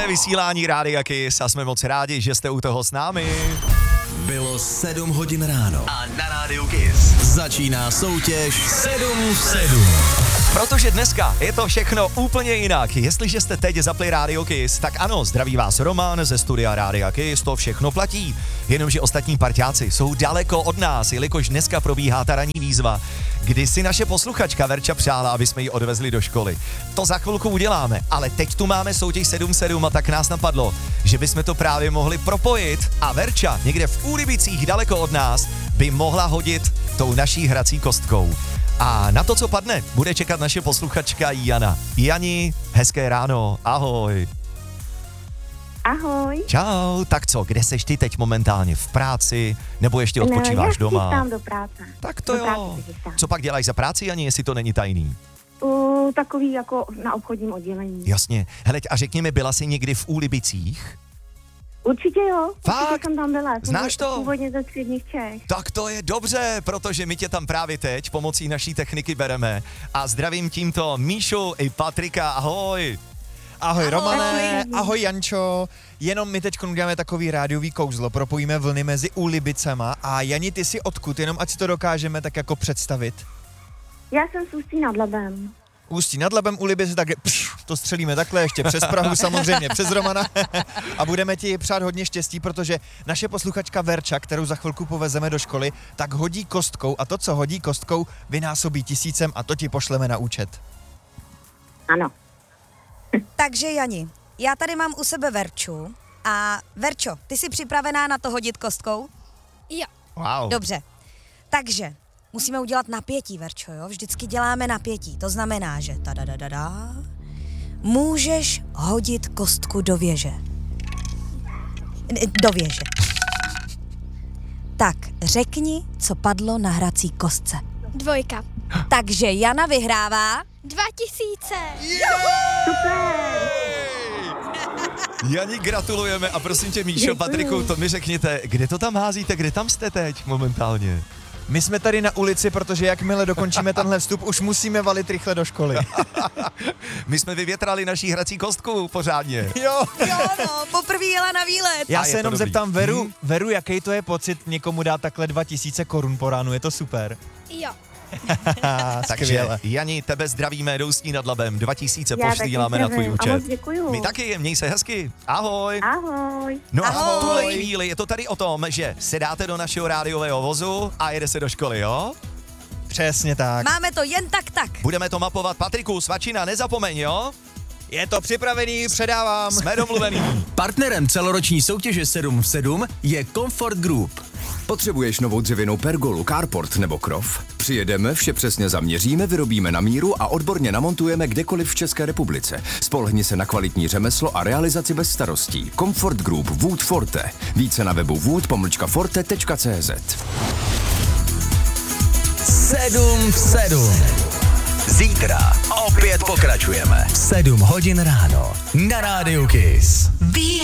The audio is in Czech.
Živě vysílání Rádia Kiss a jsme moc rádi, že jste u toho s námi. Bylo 7 hodin ráno A na Rádiu Kiss začíná soutěž 7 v 7. Protože dneska je to všechno úplně jinak. Jestliže jste teď zapli Rádio Kiss, tak ano, zdraví vás Roman ze studia Rádia Kiss, to všechno platí. Jenomže ostatní parťáci jsou daleko od nás, jelikož dneska probíhá ta ranní výzva, kdy si naše posluchačka Verča přála, aby jsme ji odvezli do školy. To za chvilku uděláme, ale teď tu máme soutěž 7-7 a tak nás napadlo, že bychom to právě mohli propojit a Verča někde v Úlibicích daleko od nás by mohla hodit tou naší hrací kostkou. A na to, co padne, bude čekat naše posluchačka Jana. Jani, hezké ráno, ahoj. Ahoj. Čau, tak co, kde seš ty teď momentálně, v práci, nebo ještě odpočíváš doma? Já chystám do práce. Tak to jo. Co pak děláš za práci, Jani, jestli to není tajný? Takový jako na obchodním oddělení. Jasně. Hele, a řekni mi, byla jsi někdy v Úlibicích? Určitě jo. Fakt? Určitě jsem tam byla. Znáš to? Původně ze středních Čech. Tak to je dobře, protože my tě tam právě teď pomocí naší techniky bereme. A zdravím tímto Míšu i Patrika, ahoj. Ahoj Romane, ahoj Jančo. Jenom my teď uděláme takový rádiový kouzlo, propojíme vlny mezi Úlibicema a Jani, ty jsi odkud, jenom ať si to dokážeme tak jako představit. Já jsem z Ústí nad Labem. Ústí nad Labem, Úlibice, tak to střelíme takhle ještě přes Prahu samozřejmě, přes Romana a budeme ti přát hodně štěstí, protože naše posluchačka Verča, kterou za chvilku povezeme do školy, tak hodí kostkou a to, co hodí kostkou, vynásobí 1000 a to ti pošleme na účet. Ano. Takže Jani, já tady mám u sebe Verču a Verčo, ty jsi připravená na to hodit kostkou? Jo. Wow. Dobře, takže musíme udělat napětí, Verčo, jo? Vždycky děláme napětí, to znamená, že můžeš hodit kostku do věže. Do věže. Tak, řekni, co padlo na hrací kostce. 2. Takže Jana vyhrává. 2000. Super. Jani, gratulujeme a prosím tě, Míšo, Patriku, to mi řekněte, kde to tam házíte, kde tam jste teď momentálně? My jsme tady na ulici, protože jakmile dokončíme tenhle vstup, už musíme valit rychle do školy. My jsme vyvětrali naší hrací kostku pořádně. Jo. Jo, no, poprvé jela na výlet. Já A je se to jenom dobrý. zeptám Veru, jaký to je pocit někomu dát takhle 2000 korun po ránu, je to super. Jo. Takže Jani, tebe zdravíme do Ústí nad Labem, 2000 Já poštíláme taky na tvůj zdravím a účet. moc děkuju. My taky, měj se hezky, ahoj. Ahoj. No a v Ahoj. tuhle chvíli je to tady o tom, že sedáte do našeho rádiového vozu a jede se do školy, jo? Přesně tak. Máme to jen tak. Budeme to mapovat, Patriku, svačina, nezapomeň, jo? Je to připravený, předávám. Jsme domluvený. Partnerem celoroční soutěže 7 v 7 je Comfort Group. Potřebuješ novou dřevěnou pergolu, carport nebo krov? Přijedeme, vše přesně zaměříme, vyrobíme na míru a odborně namontujeme kdekoliv v České republice. Spolehni se na kvalitní řemeslo a realizaci bez starostí. Comfort Group Wood Forte. Více na webu wood-forte.cz. 7 v 7. Zítra opět pokračujeme. 7 hodin ráno na Rádiu Kiss.